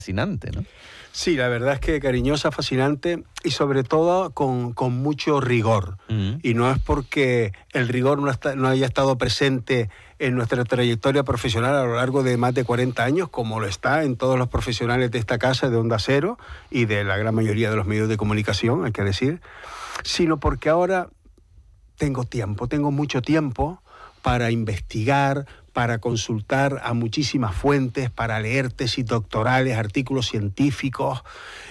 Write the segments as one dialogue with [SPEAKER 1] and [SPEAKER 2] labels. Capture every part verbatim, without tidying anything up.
[SPEAKER 1] fascinante, ¿no?
[SPEAKER 2] Sí, la verdad es que cariñosa, fascinante y sobre todo con, con mucho rigor. Uh-huh. Y no es porque el rigor no, está, no haya estado presente en nuestra trayectoria profesional a lo largo de más de cuarenta años, como lo está en todos los profesionales de esta casa, de Onda Cero y de la gran mayoría de los medios de comunicación, hay que decir, sino porque ahora tengo tiempo, tengo mucho tiempo para investigar, para consultar a muchísimas fuentes, para leer tesis doctorales, artículos científicos,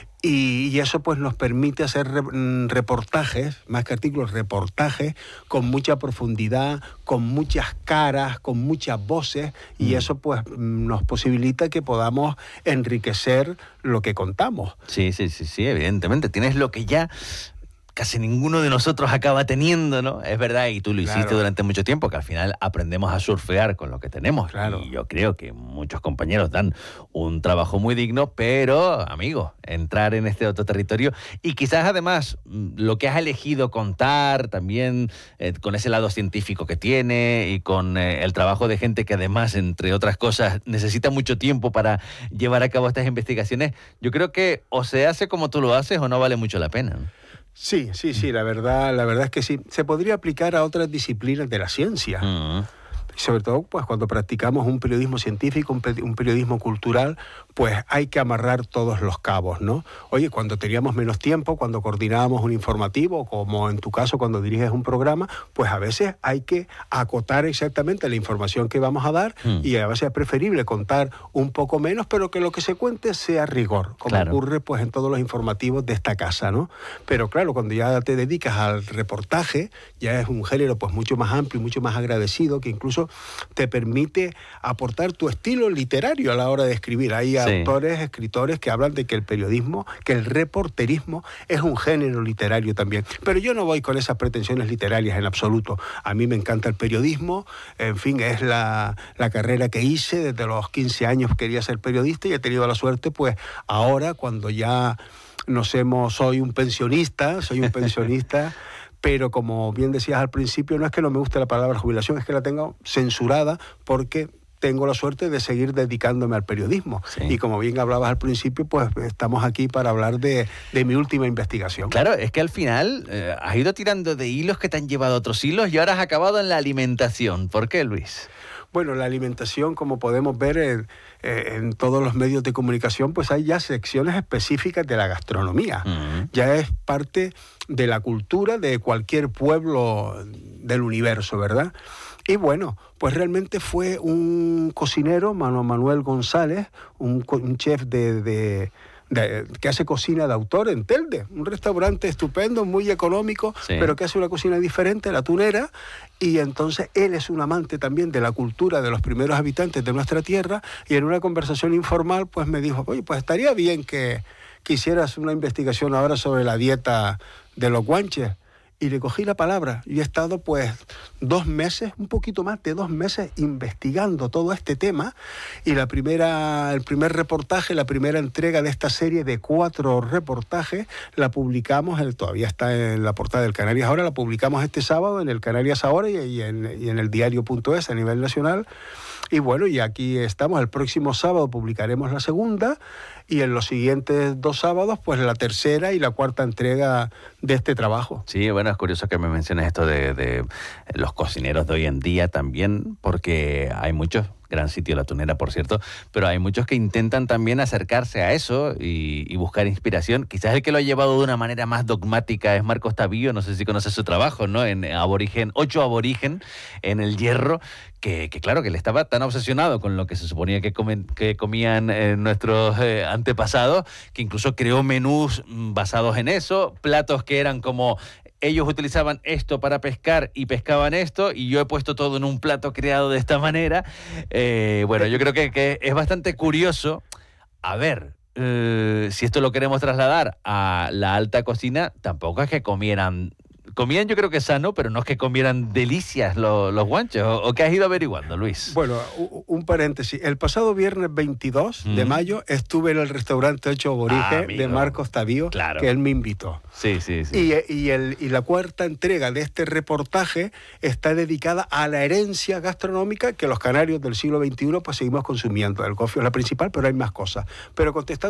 [SPEAKER 2] y, y eso pues nos permite hacer re, reportajes, más que artículos, reportajes con mucha profundidad, con muchas caras, con muchas voces, mm. y eso pues nos posibilita que podamos enriquecer lo que contamos.
[SPEAKER 1] Sí, sí, sí, sí, evidentemente. Tienes lo que ya casi ninguno de nosotros acaba teniendo, ¿no? Es verdad, y tú lo hiciste claro. durante mucho tiempo, que al final aprendemos a surfear con lo que tenemos.
[SPEAKER 2] Claro.
[SPEAKER 1] Y yo creo que muchos compañeros dan un trabajo muy digno, pero, amigo, entrar en este otro territorio y quizás además lo que has elegido contar también eh, con ese lado científico que tiene y con eh, el trabajo de gente que además, entre otras cosas, necesita mucho tiempo para llevar a cabo estas investigaciones, yo creo que o se hace como tú lo haces o no vale mucho la pena, ¿no?
[SPEAKER 2] Sí, sí, sí, la verdad, la verdad es que sí. Se podría aplicar a otras disciplinas de la ciencia. Uh-huh. Sobre todo, pues, cuando practicamos un periodismo científico, un, un periodismo cultural, pues hay que amarrar todos los cabos, ¿no? Oye, cuando teníamos menos tiempo, cuando coordinábamos un informativo, como en tu caso cuando diriges un programa, pues a veces hay que acotar exactamente la información que vamos a dar mm. y a veces es preferible contar un poco menos, pero que lo que se cuente sea rigor, como claro. ocurre pues en todos los informativos de esta casa, ¿no? Pero claro, cuando ya te dedicas al reportaje, ya es un género pues mucho más amplio y mucho más agradecido, que incluso te permite aportar tu estilo literario a la hora de escribir. Hay sí. autores, escritores que hablan de que el periodismo, que el reporterismo es un género literario también. Pero yo no voy con esas pretensiones literarias en absoluto. A mí me encanta el periodismo, en fin, es la, la carrera que hice. Desde los quince años quería ser periodista y he tenido la suerte, pues ahora cuando ya nos hemos, soy un pensionista, soy un pensionista, pero como bien decías al principio, no es que no me guste la palabra jubilación, es que la tengo censurada porque tengo la suerte de seguir dedicándome al periodismo. Sí. Y como bien hablabas al principio, pues estamos aquí para hablar de, de mi última investigación.
[SPEAKER 1] Claro, es que al final eh, has ido tirando de hilos que te han llevado a otros hilos y ahora has acabado en la alimentación. ¿Por qué, Luis?
[SPEAKER 2] Bueno, la alimentación, como podemos ver en, en todos los medios de comunicación, pues hay ya secciones específicas de la gastronomía. Uh-huh. Ya es parte de la cultura de cualquier pueblo del universo, ¿verdad? Y bueno, pues realmente fue un cocinero, Manuel González, un, un chef de... de De, que hace cocina de autor en Telde, un restaurante estupendo, muy económico, sí. pero que hace una cocina diferente, la tunera, y entonces él es un amante también de la cultura de los primeros habitantes de nuestra tierra, y en una conversación informal pues me dijo, oye, pues estaría bien que, que hicieras una investigación ahora sobre la dieta de los guanches. Y le cogí la palabra y he estado pues dos meses, un poquito más de dos meses investigando todo este tema, y la primera, el primer reportaje, la primera entrega de esta serie de cuatro reportajes la publicamos, el, todavía está en la portada del Canarias Ahora, la publicamos este sábado en el Canarias Ahora y, y, en, y en el diario punto es a nivel nacional. Y bueno, y aquí estamos, el próximo sábado publicaremos la segunda y en los siguientes dos sábados pues la tercera y la cuarta entrega de este trabajo.
[SPEAKER 1] Sí, bueno, es curioso que me menciones esto de, de los cocineros de hoy en día también, porque hay muchos, gran sitio La Tunera, por cierto, pero hay muchos que intentan también acercarse a eso y, y buscar inspiración. Quizás el que lo ha llevado de una manera más dogmática es Marcos Tabillo, no sé si conoces su trabajo, ¿no? En Aborigen, Ocho Aborigen, en El Hierro, que, que claro, que él estaba tan obsesionado con lo que se suponía que, comen, que comían eh, nuestros eh, antepasados, que incluso creó menús basados en eso, platos que eran como... Ellos utilizaban esto para pescar y pescaban esto, y yo he puesto todo en un plato creado de esta manera. Eh, bueno, yo creo que, que es bastante curioso. A ver, eh, si esto lo queremos trasladar a la alta cocina, tampoco es que comieran comían yo creo que sano, pero no es que comieran delicias los, los guanches. ¿O, o qué has ido averiguando, Luis?
[SPEAKER 2] Bueno, un paréntesis. El pasado viernes veintidós mm. de mayo estuve en el restaurante Ocho Boriges ah, de Marcos Tavío, claro. que él me invitó.
[SPEAKER 1] Sí, sí, sí.
[SPEAKER 2] Y, y, el, y la cuarta entrega de este reportaje está dedicada a la herencia gastronómica que los canarios del siglo veintiuno pues seguimos consumiendo. El gofio es la principal, pero hay más cosas. Pero contestando